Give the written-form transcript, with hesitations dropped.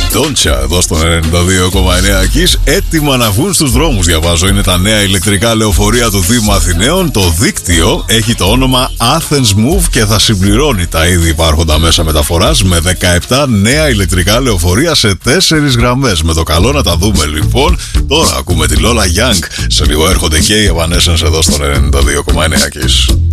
Ντόντσα εδώ στον 92,9 Κις. Έτοιμα να βγουν στους δρόμους, διαβάζω. Είναι τα νέα ηλεκτρικά λεωφορεία του Δήμου Αθηναίων. Το δίκτυο έχει το όνομα Athens Move και θα συμπληρώνει τα ήδη υπάρχοντα μέσα μεταφοράς με 17 νέα ηλεκτρικά λεωφορεία σε 4 γραμμές. Με το καλό να τα δούμε λοιπόν. Τώρα ακούμε τη Lola Young. Σε λίγο έρχονται και οι Evanescence εδώ στον 92,9 Κις.